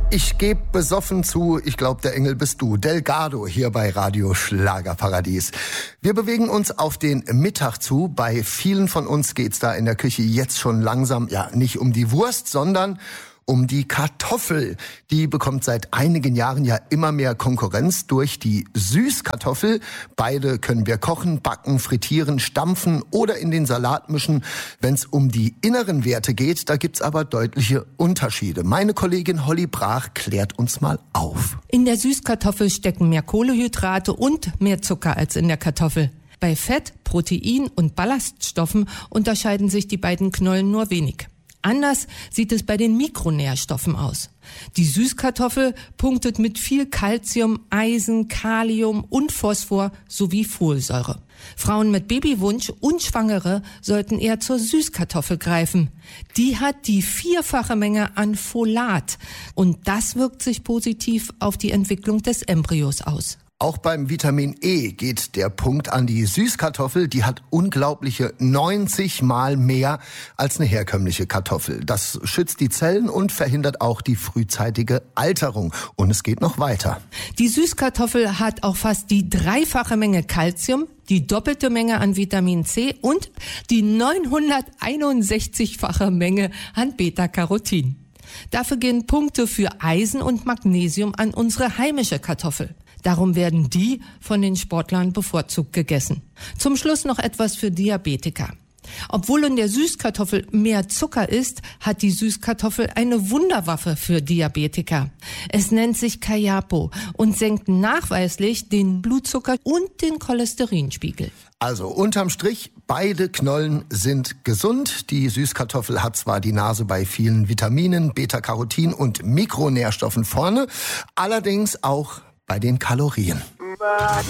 Ich gebe besoffen zu, ich glaube, der Engel bist du. Delgado hier bei Radio Schlagerparadies. Wir bewegen uns auf den Mittag zu. Bei vielen von uns geht's da in der Küche jetzt schon langsam, ja, nicht um die Wurst, sondern um die Kartoffel. Die bekommt seit einigen Jahren ja immer mehr Konkurrenz durch die Süßkartoffel. Beide können wir kochen, backen, frittieren, stampfen oder in den Salat mischen. Wenn es um die inneren Werte geht, da gibt's aber deutliche Unterschiede. Meine Kollegin Holly Brach klärt uns mal auf. In der Süßkartoffel stecken mehr Kohlenhydrate und mehr Zucker als in der Kartoffel. Bei Fett, Protein und Ballaststoffen unterscheiden sich die beiden Knollen nur wenig. Anders sieht es bei den Mikronährstoffen aus. Die Süßkartoffel punktet mit viel Calcium, Eisen, Kalium und Phosphor sowie Folsäure. Frauen mit Babywunsch und Schwangere sollten eher zur Süßkartoffel greifen. Die hat die 4-fache Menge an Folat und das wirkt sich positiv auf die Entwicklung des Embryos aus. Auch beim Vitamin E geht der Punkt an die Süßkartoffel. Die hat unglaubliche 90 Mal mehr als eine herkömmliche Kartoffel. Das schützt die Zellen und verhindert auch die frühzeitige Alterung. Und es geht noch weiter. Die Süßkartoffel hat auch fast die 3-fache Menge Calcium, die doppelte Menge an Vitamin C und die 961-fache Menge an Beta-Carotin. Dafür gehen Punkte für Eisen und Magnesium an unsere heimische Kartoffel. Darum werden die von den Sportlern bevorzugt gegessen. Zum Schluss noch etwas für Diabetiker. Obwohl in der Süßkartoffel mehr Zucker ist, hat die Süßkartoffel eine Wunderwaffe für Diabetiker. Es nennt sich Kayapo und senkt nachweislich den Blutzucker und den Cholesterinspiegel. Also unterm Strich, beide Knollen sind gesund. Die Süßkartoffel hat zwar die Nase bei vielen Vitaminen, Beta-Carotin und Mikronährstoffen vorne, allerdings auch bei den Kalorien.